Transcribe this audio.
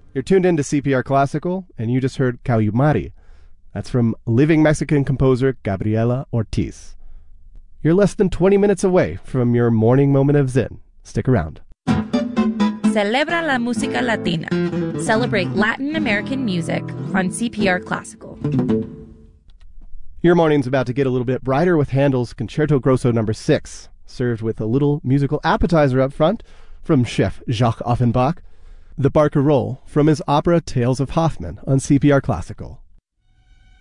You're tuned in to CPR Classical, and you just heard Cayumari. That's from living Mexican composer Gabriela Ortiz. You're less than 20 minutes away from your morning moment of zen. Stick around. Celebra la música latina. Celebrate Latin American music on CPR Classical. Your morning's about to get a little bit brighter with Handel's Concerto Grosso No. 6, served with a little musical appetizer up front from Chef Jacques Offenbach, the Barcarolle from his opera Tales of Hoffmann on CPR Classical.